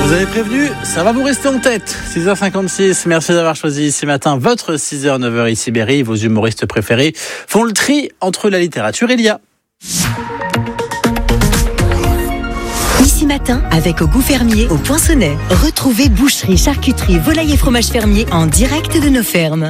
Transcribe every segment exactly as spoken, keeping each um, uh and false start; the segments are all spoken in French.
Vous avez prévenu, ça va vous rester en tête. six heures cinquante-six, merci d'avoir choisi ce matin votre six heures neuf heures ici Berry. Vos humoristes préférés font le tri entre la littérature et l'I A. Ici matin, avec Au Goût Fermier, au Poinçonnet. Retrouvez boucherie, charcuterie, volaille et fromage fermier en direct de nos fermes.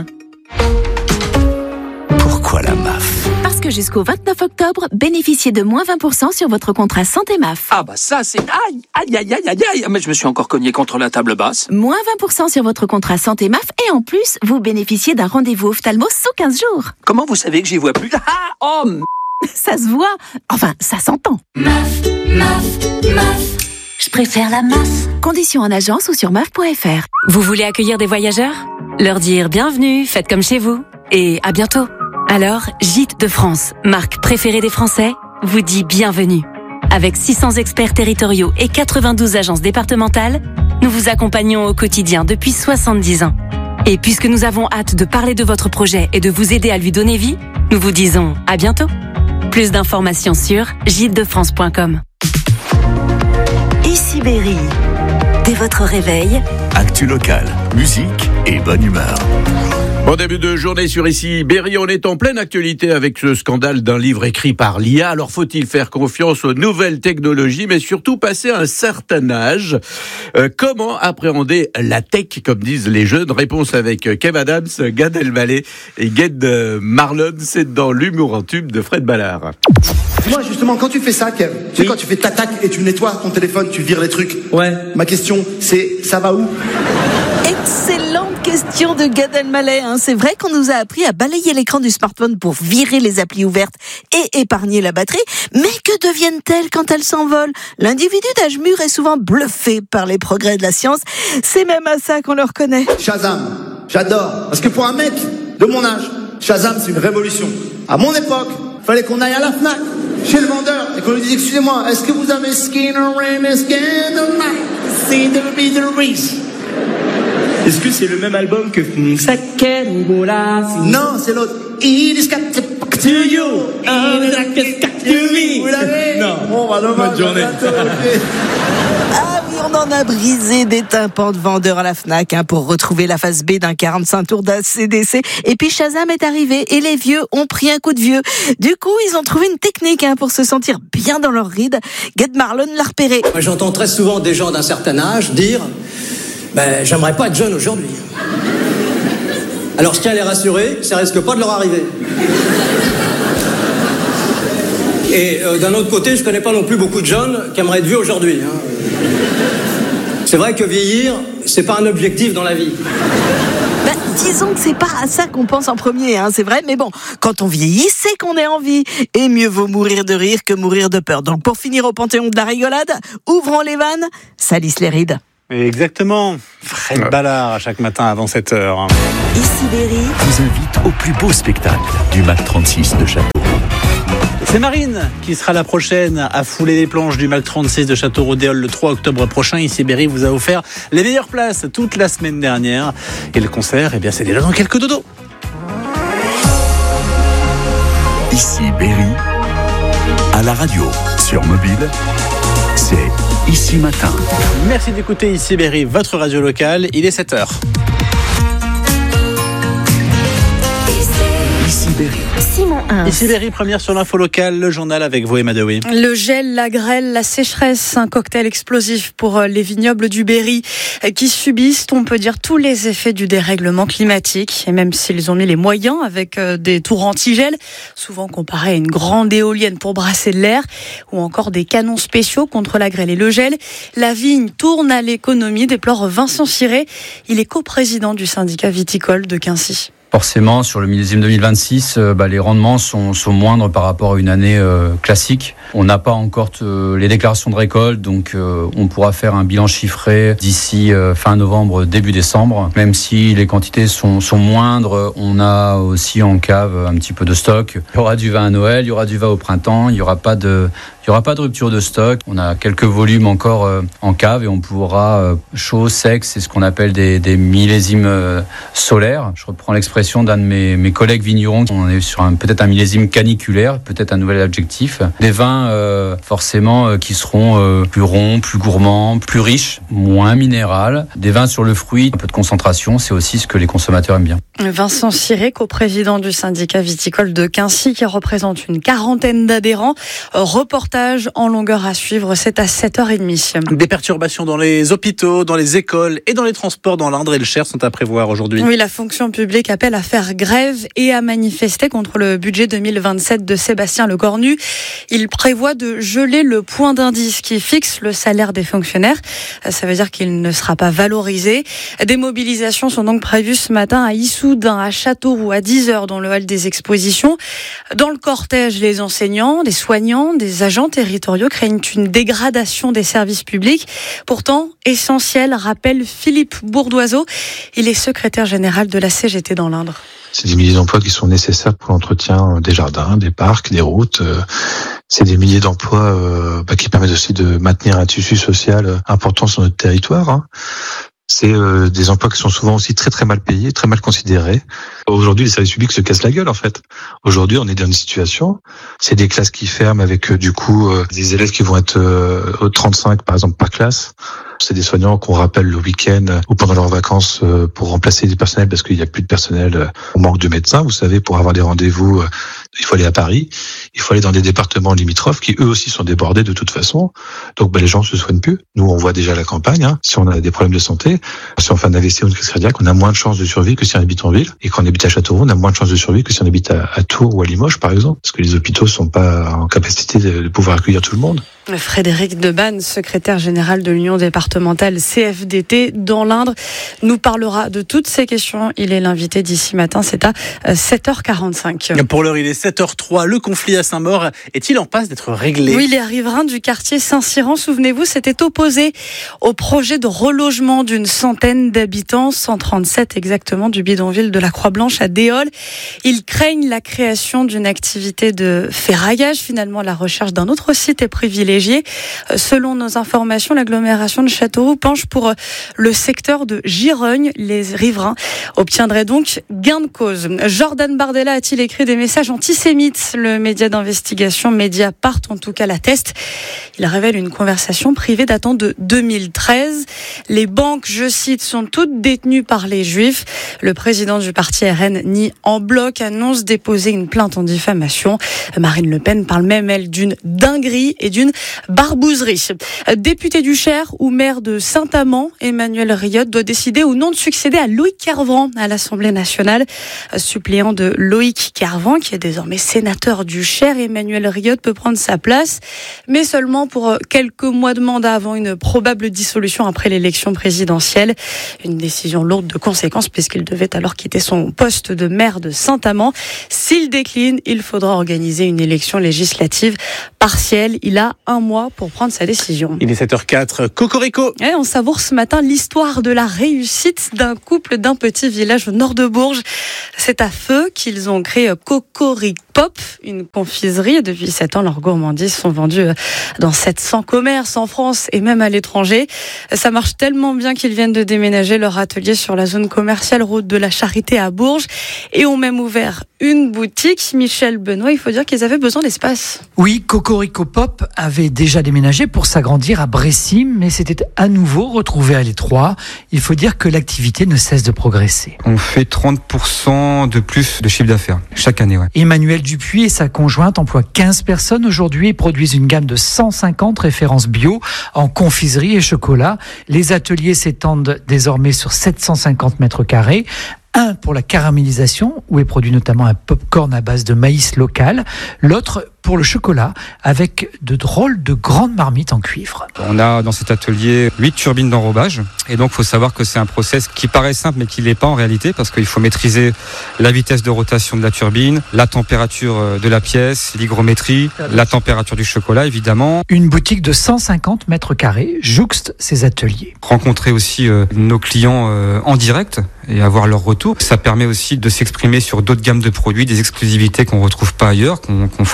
Pourquoi la M A F ? Parce que jusqu'au vingt-neuf octobre, bénéficiez de moins vingt pour cent sur votre contrat Santé M A F. Ah bah ça c'est... Aïe, aïe, aïe, aïe, aïe, aïe. Mais je me suis encore cogné contre la table basse. Moins vingt pour cent sur votre contrat Santé M A F et en plus, vous bénéficiez d'un rendez-vous ophtalmo sous quinze jours. Comment vous savez que j'y vois plus ? Ah, oh, m... Ça se voit. Enfin, ça s'entend. M A F, M A F, M A F. Je préfère la M A F. Conditions en agence ou sur M A F point F R. Vous voulez accueillir des voyageurs ? Leur dire bienvenue, faites comme chez vous. Et à bientôt. Alors, Gîtes de France, marque préférée des Français, vous dit bienvenue. Avec six cents experts territoriaux et quatre-vingt-douze agences départementales, nous vous accompagnons au quotidien depuis soixante-dix ans. Et puisque nous avons hâte de parler de votre projet et de vous aider à lui donner vie, nous vous disons à bientôt. Plus d'informations sur gîtes de france point com. Ici Berry. Dès votre réveil, Actu locale, musique et bonne humeur. Bon début de journée sur Ici Berry, on est en pleine actualité avec ce scandale d'un livre écrit par l'I A. Alors faut-il faire confiance aux nouvelles technologies, mais surtout passer un certain âge ? euh, Comment appréhender la tech, comme disent les jeunes ? Réponse avec Kev Adams, Gad Elmaleh et Ged Marlon. C'est dans l'humour en tube de Fred Ballard. Moi justement, quand tu fais ça, Kev, tu sais, quand tu fais tac-tac et tu nettoies ton téléphone, tu vires les trucs. Ouais. Ma question, c'est ça va où ? Excellente question de Gad Elmaleh. Hein. C'est vrai qu'on nous a appris à balayer l'écran du smartphone pour virer les applis ouvertes et épargner la batterie. Mais que deviennent-elles quand elles s'envolent ? L'individu d'âge mûr est souvent bluffé par les progrès de la science. C'est même à ça qu'on le reconnaît. Shazam, j'adore. Parce que pour un mec de mon âge, Shazam, c'est une révolution. À mon époque, fallait qu'on aille à la Fnac, chez le vendeur, et qu'on lui dise, excusez-moi, est-ce que vous avez Skinner, Rain, Skinner, c'est de the Reese. Est-ce que c'est le même album que Non, c'est l'autre. It is got to you. Vous l'avez ? Non. Bon, bah, bonne journée. Ah oui, on en a brisé des tympans de vendeurs à la Fnac hein, pour retrouver la phase B d'un quarante-cinq tours d'A C D C. Et puis Shazam est arrivé et les vieux ont pris un coup de vieux. Du coup, ils ont trouvé une technique hein, pour se sentir bien dans leur ride. Ged Marlon l'a repéré. Moi, j'entends très souvent des gens d'un certain âge dire ben, « j'aimerais pas être jeune aujourd'hui ». Alors je tiens à les rassurer, ça risque pas de leur arriver. Et euh, d'un autre côté, je connais pas non plus beaucoup de jeunes qui aimeraient être vieux aujourd'hui. Hein. C'est vrai que vieillir, c'est pas un objectif dans la vie. Ben, disons que c'est pas à ça qu'on pense en premier, hein, c'est vrai, mais bon, quand on vieillit, c'est qu'on est en vie. Et mieux vaut mourir de rire que mourir de peur. Donc pour finir au panthéon de la rigolade, ouvrons les vannes, salissent les rides. Exactement. Fred ouais. Ballard à chaque matin avant sept heures. Ici Berry vous invite au plus beau spectacle du Mac trente-six de Châteauroux. C'est Marine qui sera la prochaine à fouler les planches du Mac trente-six de Châteauroux-Déol le trois octobre prochain. Ici Berry vous a offert les meilleures places toute la semaine dernière. Et le concert, eh bien, c'est déjà dans quelques dodos. Ici Berry, à la radio, sur mobile, c'est Ici Matin. Merci d'écouter Ici Berry, votre radio locale. Il est sept heures. Ici Berry. Simon un. Ici Berry, première sur l'info locale, le journal avec vous, Emma Dewi. Le gel, la grêle, la sécheresse, un cocktail explosif pour les vignobles du Berry qui subissent, on peut dire, tous les effets du dérèglement climatique. Et même s'ils ont mis les moyens avec des tours anti-gel, souvent comparés à une grande éolienne pour brasser de l'air, ou encore des canons spéciaux contre la grêle et le gel, la vigne tourne à l'économie, déplore Vincent Ciré. Il est coprésident du syndicat viticole de Quincy. Forcément, sur le millésime deux mille vingt-six, euh, bah, les rendements sont, sont moindres par rapport à une année euh, classique. On n'a pas encore t- les déclarations de récolte, donc euh, on pourra faire un bilan chiffré d'ici euh, fin novembre, début décembre. Même si les quantités sont, sont moindres, on a aussi en cave un petit peu de stock. Il y aura du vin à Noël, il y aura du vin au printemps, il n'y aura pas de... Il n'y aura pas de rupture de stock. On a quelques volumes encore euh, en cave et on pourra, euh, chaud, sec, c'est ce qu'on appelle des, des millésimes euh, solaires. Je reprends l'expression l'expression d'un de mes, mes collègues vignerons. On est sur un, peut-être un millésime caniculaire, peut-être un nouvel adjectif. Des vins euh, forcément euh, qui seront euh, plus ronds, plus gourmands, plus riches, moins minéral. Des vins sur le fruit, un peu de concentration, c'est aussi ce que les consommateurs aiment bien. Vincent Ciré, coprésident du syndicat viticole de Quincy, qui représente une quarantaine d'adhérents. Reportage en longueur à suivre, c'est à sept heures trente. Des perturbations dans les hôpitaux, dans les écoles et dans les transports dans l'Indre et le Cher sont à prévoir aujourd'hui. Oui, la fonction publique appelle à faire grève et à manifester contre le budget deux mille vingt-sept de Sébastien Lecornu. Il prévoit de geler le point d'indice qui fixe le salaire des fonctionnaires. Ça veut dire qu'il ne sera pas valorisé. Des mobilisations sont donc prévues ce matin à Issoudun, à Châteauroux, à dix heures dans le hall des expositions. Dans le cortège, les enseignants, des soignants, des agents territoriaux craignent une dégradation des services publics. Pourtant, essentiel, rappelle Philippe Bourdoiseau. Il est secrétaire général de la C G T dans l'Indre. C'est des milliers d'emplois qui sont nécessaires pour l'entretien des jardins, des parcs, des routes. C'est des milliers d'emplois euh, bah, qui permettent aussi de maintenir un tissu social important sur notre territoire. Hein. C'est euh, des emplois qui sont souvent aussi très très mal payés, très mal considérés. Aujourd'hui, les services publics se cassent la gueule en fait. Aujourd'hui, on est dans une situation, c'est des classes qui ferment avec euh, du coup euh, des élèves qui vont être euh, trente-cinq par exemple par classe. C'est des soignants qu'on rappelle le week-end ou pendant leurs vacances euh, pour remplacer des personnels parce qu'il n'y a plus de personnel. Euh, on manque de médecins, vous savez, pour avoir des rendez-vous, euh, il faut aller à Paris, il faut aller dans des départements limitrophes qui eux aussi sont débordés de toute façon. Donc bah, les gens se soignent plus. Nous, on voit déjà la campagne. Hein. Si on a des problèmes de santé, si on fait un A V C ou une crise cardiaque, on a moins de chances de survie que si on habite en ville. Et quand on habite à Châteauroux, on a moins de chances de survie que si on habite à, à Tours ou à Limoges, par exemple, parce que les hôpitaux sont pas en capacité de, de pouvoir accueillir tout le monde. Frédéric Debanne, secrétaire général de l'Union départementale C F D T dans l'Indre, nous parlera de toutes ces questions. Il est l'invité d'ici matin, c'est à sept heures quarante-cinq. Pour l'heure, il est sept heures trois. Le conflit à Saint-Maur est-il en passe d'être réglé ? Oui, les riverains du quartier Saint-Cyran, souvenez-vous, s'étaient opposés au projet de relogement d'une centaine d'habitants, cent trente-sept exactement, du bidonville de la Croix-Blanche à Déol. Ils craignent la création d'une activité de ferraillage. Finalement, la recherche d'un autre site est privilégiée. Selon nos informations, l'agglomération de Châteauroux penche pour le secteur de Girogne. Les riverains obtiendraient donc gain de cause. Jordan Bardella a-t-il écrit des messages antisémites ? Le média d'investigation Mediapart, en tout cas, l'atteste. Il révèle une conversation privée datant de deux mille treize. Les banques, je cite, sont toutes détenues par les Juifs. Le président du parti R N nie en bloc, annonce déposer une plainte en diffamation. Marine Le Pen parle même, elle, d'une dinguerie et d'une barbouzerie. Député du Cher ou maire de Saint-Amand, Emmanuel Riotte doit décider ou non de succéder à Loïc Kervran à l'Assemblée nationale. Suppléant de Loïc Kervran, qui est désormais sénateur du Cher, Emmanuel Riotte peut prendre sa place, mais seulement pour quelques mois de mandat avant une probable dissolution après l'élection présidentielle. Une décision lourde de conséquences puisqu'il devait alors quitter son poste de maire de Saint-Amand. S'il décline, il faudra organiser une élection législative partielle. Il a un mois pour prendre sa décision. Il est sept heures quatre. Cocorico. Et on savoure ce matin l'histoire de la réussite d'un couple d'un petit village au nord de Bourges. C'est à Feu qu'ils ont créé Cocorico Pop, une confiserie. Depuis sept ans, leurs gourmandises sont vendues dans sept cents commerces en France et même à l'étranger. Ça marche tellement bien qu'ils viennent de déménager leur atelier sur la zone commerciale route de la Charité à Bourges et ont même ouvert une boutique. Michel Benoît, il faut dire qu'ils avaient besoin d'espace. Oui, Cocorico Pop avait déjà déménagé pour s'agrandir à Brécy, mais c'était à nouveau retrouvé à l'étroit. Il faut dire que l'activité ne cesse de progresser. On fait trente pour cent de plus de chiffre d'affaires chaque année. Ouais. Emmanuel Dupuis et sa conjointe emploient quinze personnes aujourd'hui et produisent une gamme de cent cinquante références bio en confiserie et chocolat. Les ateliers s'étendent désormais sur sept cent cinquante mètres carrés. Un pour la caramélisation, où est produit notamment un pop-corn à base de maïs local. L'autre pour le chocolat, avec de drôles de grandes marmites en cuivre. On a dans cet atelier huit turbines d'enrobage. Et donc, il faut savoir que c'est un process qui paraît simple, mais qui ne l'est pas en réalité, parce qu'il faut maîtriser la vitesse de rotation de la turbine, la température de la pièce, l'hygrométrie, la température du chocolat, évidemment. Une boutique de cent cinquante mètres carrés jouxte ces ateliers. Rencontrer aussi euh, nos clients euh, en direct et avoir leur retour. Ça permet aussi de s'exprimer sur d'autres gammes de produits, des exclusivités qu'on ne retrouve pas ailleurs, qu'on, qu'on fabrique ici.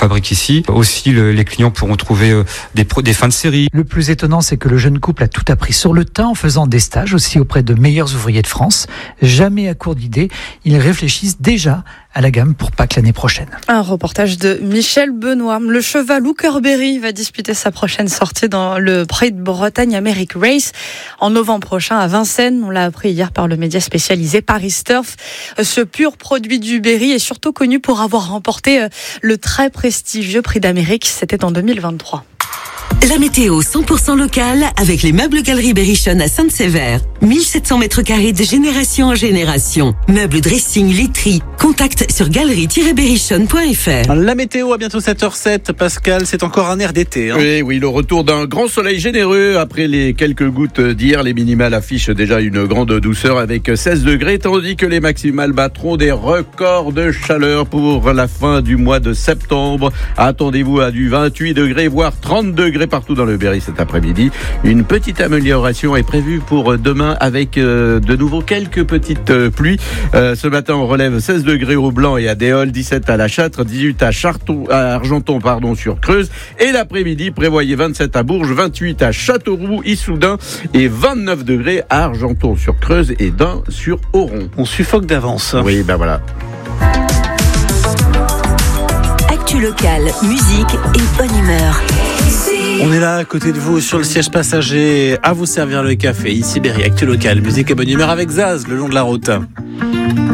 ici. Aussi, le, les clients pourront trouver euh, des, pro, des fins de série. Le plus étonnant, c'est que le jeune couple a tout appris sur le tas en faisant des stages aussi auprès de meilleurs ouvriers de France. Jamais à court d'idées, ils réfléchissent déjà à la gamme pour Pâques l'année prochaine. Un reportage de Michel Benoît. Le cheval Hookerberry va disputer sa prochaine sortie dans le Prix de Bretagne America Race en novembre prochain à Vincennes. On l'a appris hier par le média spécialisé Paris Turf. Ce pur produit du Berry est surtout connu pour avoir remporté le très prestigieux Prix d'Amérique. C'était en deux mille vingt-trois. La météo cent pour cent locale avec les meubles Galeries Berrichon à Sainte-Sévère. mille sept cents mètres carrés de génération en génération. Meubles, dressing, literie. Contact sur galerie tiret berrichon point f r. La météo à bientôt sept heures zéro sept. Pascal, c'est encore un air d'été. Hein. Oui, oui, le retour d'un grand soleil généreux. Après les quelques gouttes d'hier, les minimales affichent déjà une grande douceur avec seize degrés, tandis que les maximales battront des records de chaleur pour la fin du mois de septembre. Attendez-vous à du vingt-huit degrés, voire trente degrés partout dans le Berry cet après-midi. Une petite amélioration est prévue pour demain avec euh, de nouveau quelques petites euh, pluies. Euh, ce matin, on relève seize degrés au Blanc et à Déol, dix-sept à La Châtre, dix-huit à, Charton, à Argenton pardon, sur Creuse. Et l'après-midi, prévoyez vingt-sept à Bourges, vingt-huit à Châteauroux, Issoudun et vingt-neuf degrés à Argenton sur Creuse et Dain sur Oron. On suffoque d'avance. Oui, ben voilà. Actu locale, musique et bonne humeur. On est là à côté de vous sur le siège passager à vous servir le café. Ici Berry, Actu locale, musique et bonne humeur avec Zaz le long de la route.